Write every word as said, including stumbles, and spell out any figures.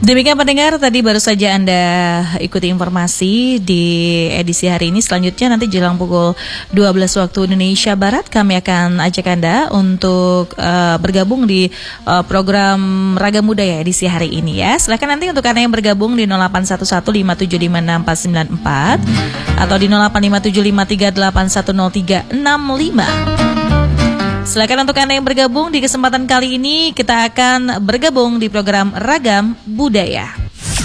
Demikian pendengar, tadi baru saja Anda ikuti informasi di edisi hari ini. Selanjutnya nanti jelang pukul dua belas waktu Indonesia Barat, kami akan ajak Anda untuk uh, bergabung di uh, program Ragam Budaya edisi hari ini ya. Silakan nanti untuk Anda yang bergabung di nol delapan satu satu lima tujuh lima enam empat sembilan empat atau di nol delapan lima tujuh lima tiga delapan satu nol tiga enam lima. Silakan untuk Anda yang bergabung di kesempatan kali ini, kita akan bergabung di program Ragam Budaya.